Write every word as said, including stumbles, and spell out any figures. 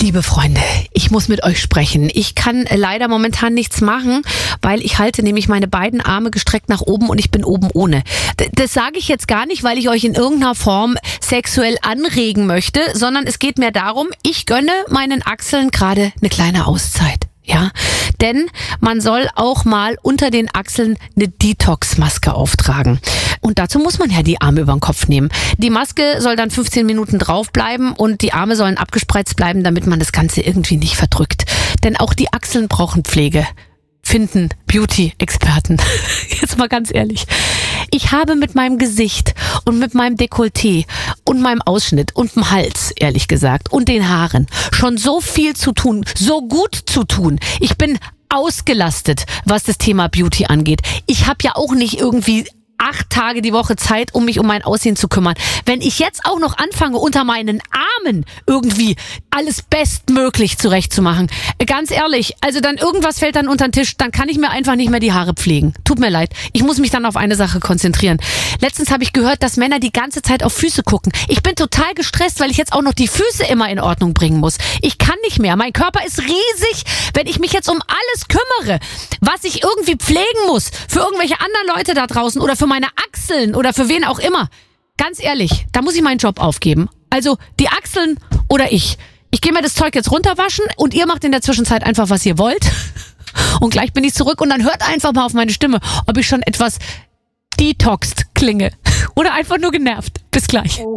Liebe Freunde, ich muss mit euch sprechen. Ich kann leider momentan nichts machen, weil ich halte nämlich meine beiden Arme gestreckt nach oben und ich bin oben ohne. D- das sage ich jetzt gar nicht, weil ich euch in irgendeiner Form sexuell anregen möchte, sondern es geht mir darum, ich gönne meinen Achseln gerade eine kleine Auszeit. Ja, denn man soll auch mal unter den Achseln eine Detox-Maske auftragen. Und dazu muss man ja die Arme über den Kopf nehmen. Die Maske soll dann fünfzehn Minuten draufbleiben und die Arme sollen abgespreizt bleiben, damit man das Ganze irgendwie nicht verdrückt. Denn auch die Achseln brauchen Pflege. Finden Beauty-Experten. Jetzt mal ganz ehrlich. Ich habe mit meinem Gesicht und mit meinem Dekolleté und meinem Ausschnitt und dem Hals, ehrlich gesagt, und den Haaren schon so viel zu tun, so gut zu tun. Ich bin ausgelastet, was das Thema Beauty angeht. Ich habe ja auch nicht irgendwie acht Tage die Woche Zeit, um mich um mein Aussehen zu kümmern. Wenn ich jetzt auch noch anfange, unter meinen Armen irgendwie alles bestmöglich zurechtzumachen, ganz ehrlich, also dann irgendwas fällt dann unter den Tisch, dann kann ich mir einfach nicht mehr die Haare pflegen. Tut mir leid. Ich muss mich dann auf eine Sache konzentrieren. Letztens habe ich gehört, dass Männer die ganze Zeit auf Füße gucken. Ich bin total gestresst, weil ich jetzt auch noch die Füße immer in Ordnung bringen muss. Ich kann nicht mehr. Mein Körper ist riesig, wenn ich mich jetzt um alles kümmere, was ich irgendwie pflegen muss, für irgendwelche anderen Leute da draußen oder für meine Achseln oder für wen auch immer. Ganz ehrlich, da muss ich meinen Job aufgeben. Also die Achseln oder ich. Ich gehe mir das Zeug jetzt runterwaschen und ihr macht in der Zwischenzeit einfach, was ihr wollt. Und gleich bin ich zurück und dann hört einfach mal auf meine Stimme, ob ich schon etwas detoxed klinge. Oder einfach nur genervt. Bis gleich.